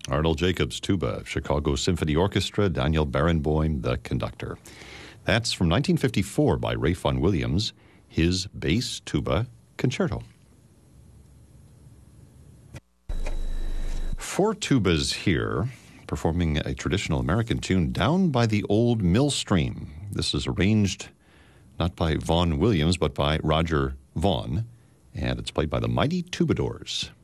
Arnold Jacobs, tuba, Chicago Symphony Orchestra, Daniel Barenboim, the conductor. That's from 1954 by Ralph Vaughan Williams, his bass tuba concerto. 4 tubas here, performing a traditional American tune, Down by the Old Mill Stream. This is arranged not by Vaughan Williams, but by Roger Vaughan, and it's played by the Mighty Tubadors.